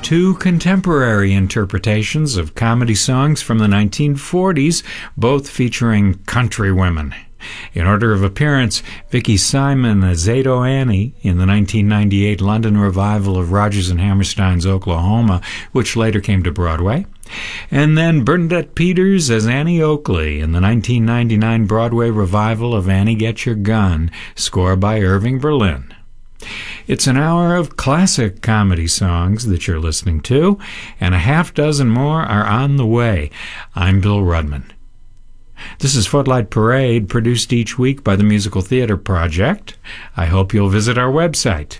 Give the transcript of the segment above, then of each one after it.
two contemporary interpretations of comedy songs from the 1940s, both featuring country women. In order of appearance, Vicky Simon as Ado Annie in the 1998 London revival of Rodgers and Hammerstein's Oklahoma, which later came to Broadway, and then Bernadette Peters as Annie Oakley in the 1999 Broadway revival of Annie Get Your Gun, score by Irving Berlin. It's an hour of classic comedy songs that you're listening to, and a half dozen more are on the way. I'm Bill Rudman. This is Footlight Parade, produced each week by the Musical Theater Project. I hope you'll visit our website,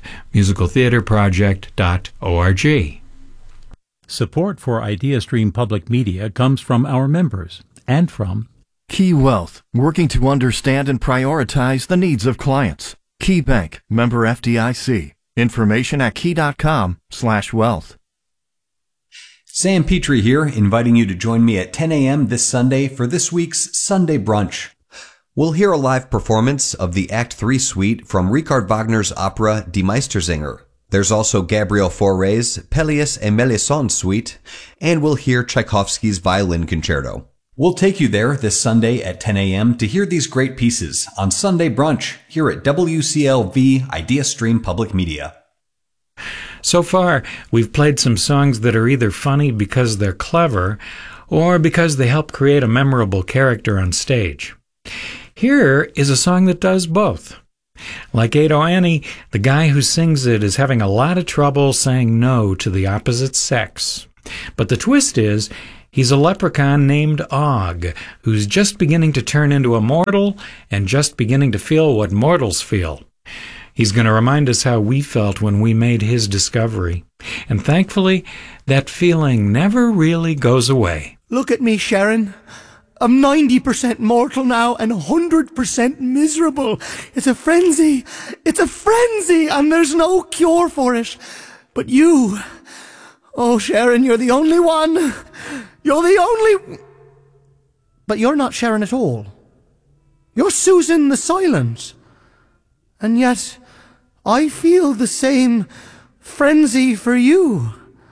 musicaltheaterproject.org. Support for IdeaStream Public Media comes from our members and from Key Wealth, working to understand and prioritize the needs of clients. Key Bank, member FDIC. Information at key.com/wealth. Sam Petrie here, inviting you to join me at 10 a.m. this Sunday for this week's Sunday Brunch. We'll hear a live performance of the Act 3 suite from Richard Wagner's opera Die Meistersinger. There's also Gabriel Fauré's Pelléas et Mélisande suite, and we'll hear Tchaikovsky's violin concerto. We'll take you there this Sunday at 10 a.m. to hear these great pieces on Sunday Brunch here at WCLV IdeaStream Public Media. So far, we've played some songs that are either funny because they're clever or because they help create a memorable character on stage. Here is a song that does both. Like Ado Annie, the guy who sings it is having a lot of trouble saying no to the opposite sex. But the twist is, he's a leprechaun named Og, who's just beginning to turn into a mortal and just beginning to feel what mortals feel. He's going to remind us how we felt when we made his discovery. And thankfully, that feeling never really goes away. Look at me, Sharon. I'm 90% mortal now and 100% miserable. It's a frenzy. It's a frenzy, and there's no cure for it. But you... Oh, Sharon, you're the only one. You're the only... But you're not Sharon at all. You're Susan the Silent. And yet, I feel the same frenzy for you.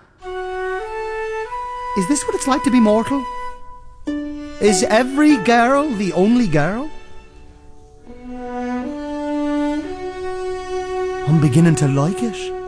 Is this what it's like to be mortal? Is every girl the only girl? I'm beginning to like it.